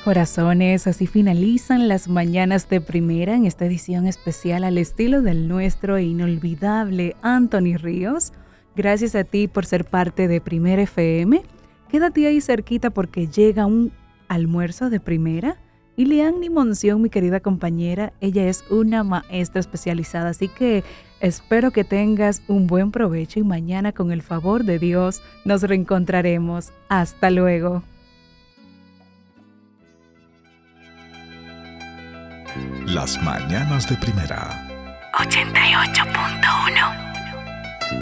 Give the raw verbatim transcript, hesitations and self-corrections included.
Corazones, así finalizan las mañanas de primera en esta edición especial al estilo del nuestro e inolvidable Anthony Ríos. Gracias a ti por ser parte de Primera F M. Quédate ahí cerquita porque llega un almuerzo de primera. Y Lianny Monción, mi querida compañera, ella es una maestra especializada, así que espero que tengas un buen provecho y mañana con el favor de Dios nos reencontraremos. Hasta luego. Las mañanas de primera. ochenta y ocho punto uno